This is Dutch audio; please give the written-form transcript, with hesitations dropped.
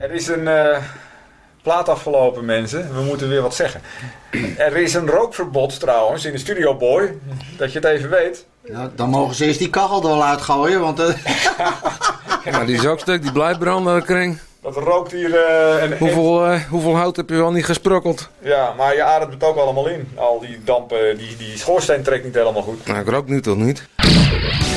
Er is een plaat afgelopen, mensen. We moeten weer wat zeggen. Er is een rookverbod trouwens in de Studio Boy. Dat je het even weet. Ja, dan mogen ze eerst die kachel er wel uitgooien, want... Ja, die is ook stuk, die blijft branden, Kring. Dat rookt hier... Hoeveel hout heb je wel niet gesprokkeld? Ja, maar je ademt het ook allemaal in. Al die dampen, die schoorsteen trekt niet helemaal goed. Nou, ik rook nu toch niet?